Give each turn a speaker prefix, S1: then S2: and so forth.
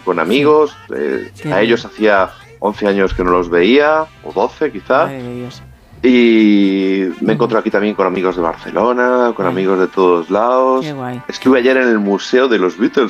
S1: con amigos.
S2: Qué
S1: A
S2: bien.
S1: ellos hacía 11 años que no los veía, o 12 quizá.
S2: Madre de Dios.
S1: Y me
S2: Ujú.
S1: encontré aquí también con amigos de Barcelona, con
S2: Bueno,
S1: amigos de todos
S2: qué
S1: lados.
S2: guay.
S1: Estuve ayer en el Museo de los Beatles